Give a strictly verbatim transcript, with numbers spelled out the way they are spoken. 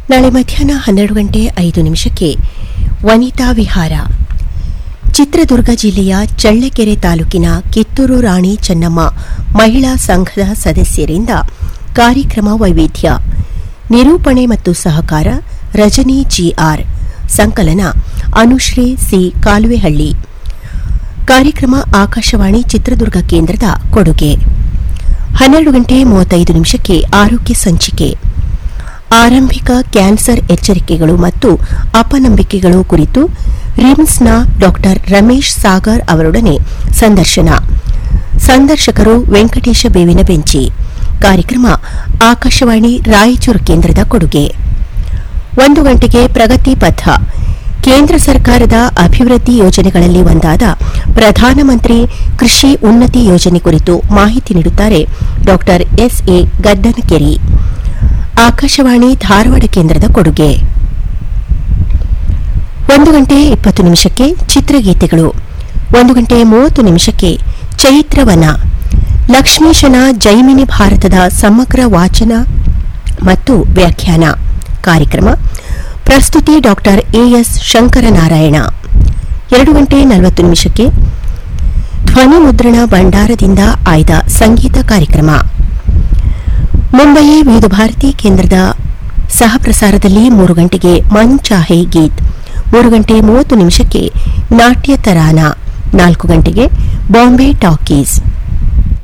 ನಾಳೆ ಮಧ್ಯಾಹ್ನ ಹನ್ನೆರಡು ಗಂಟೆ ಐದು ನಿಮಿಷಕ್ಕೆ ವನಿತಾ ವಿಹಾರ. ಚಿತ್ರದುರ್ಗ ಜಿಲ್ಲೆಯ ಚಳ್ಳಕೆರೆ ತಾಲೂಕಿನ ಕಿತ್ತೂರು ರಾಣಿ ಚೆನ್ನಮ್ಮ ಮಹಿಳಾ ಸಂಘದ ಸದಸ್ಯರಿಂದ ಕಾರ್ಯಕ್ರಮ ವೈವಿಧ್ಯ. ನಿರೂಪಣೆ ಮತ್ತು ಸಹಕಾರ ರಜನಿ ಜಿಆರ್. ಸಂಕಲನ ಅನುಶ್ರೀ ಸಿ ಕಾಲುವೆಹಳ್ಳಿ. ಕಾರ್ಯಕ್ರಮ ಆಕಾಶವಾಣಿ ಚಿತ್ರದುರ್ಗ ಕೇಂದ್ರದ ಕೊಡುಗೆ. ಹನ್ನೆರಡು ಗಂಟೆ ಮೂವತ್ತೈದು ನಿಮಿಷಕ್ಕೆ ಆರೋಗ್ಯ ಸಂಚಿಕೆ. ಆರಂಭಿಕ ಕ್ಯಾನ್ಸರ್ ಎಚ್ಚರಿಕೆಗಳು ಮತ್ತು ಅಪನಂಬಿಕೆಗಳು ಕುರಿತು ರಿಮ್ಸ್ನ ಡಾ ರಮೇಶ್ ಸಾಗರ್ ಅವರೊಡನೆ ಸಂದರ್ಶನ. ಸಂದರ್ಶಕರು ವೆಂಕಟೇಶ ಬೇವಿನ ಬೆಂಚಿ. ಕಾರ್ಯಕ್ರಮ ಆಕಾಶವಾಣಿ ರಾಯಚೂರು ಕೇಂದ್ರದ ಕೊಡುಗೆ. ಒಂದು ಗಂಟೆಗೆ ಪ್ರಗತಿ ಪಥ. ಕೇಂದ್ರ ಸರ್ಕಾರದ ಅಭಿವೃದ್ಧಿ ಯೋಜನೆಗಳಲ್ಲಿ ಒಂದಾದ ಪ್ರಧಾನಮಂತ್ರಿ ಕೃಷಿ ಉನ್ನತಿ ಯೋಜನೆ ಕುರಿತು ಮಾಹಿತಿ ನೀಡುತ್ತಾರೆ ಡಾ ಎಸ್ಎ ಗಡ್ಡನಕೆರೆ. ಆಕಾಶವಾಣಿ ಧಾರವಾಡ ಕೇಂದ್ರದ ಕೊಡುಗೆ. ಒಂದು ಗಂಟೆ ಇಪ್ಪತ್ತು ನಿಮಿಷಕ್ಕೆ ಚಿತ್ರಗೀತೆಗಳು. ಒಂದು ಗಂಟೆ ಮೂವತ್ತು ನಿಮಿಷಕ್ಕೆ ಚೈತ್ರವನ. ಲಕ್ಷ್ಮೀಶನ ಜೈಮಿನಿ ಭಾರತದ ಸಮಗ್ರ ವಾಚನ ಮತ್ತು ವ್ಯಾಖ್ಯಾನ. ಕಾರ್ಯಕ್ರಮ ಪ್ರಸ್ತುತಿ ಡಾ ಎಎಸ್ ಶಂಕರನಾರಾಯಣ. ಎರಡು ಗಂಟೆ ನಲವತ್ತು ನಿಮಿಷಕ್ಕೆ ಧ್ವನಿ ಮುದ್ರಣ ಭಂಡಾರದಿಂದ ಆಯ್ದ ಸಂಗೀತ ಕಾರ್ಯಕ್ರಮ. ಮುಂಬಯಿ ವಿವಿಧ ಭಾರತಿ ಕೇಂದ್ರದ ಸಹಪ್ರಸಾರದಲ್ಲಿ ಮೂರು ಗಂಟೆಗೆ ಮನ್ ಚಾಹೆ ಗೀತ್. ಮೂರು ಗಂಟೆ ಮೂವತ್ತು ನಿಮಿಷಕ್ಕೆ ನಾಟ್ಯ ತರಾನ. ನಾಲ್ಕು ಗಂಟೆಗೆ ಬಾಂಬೆ ಟಾಕೀಸ್.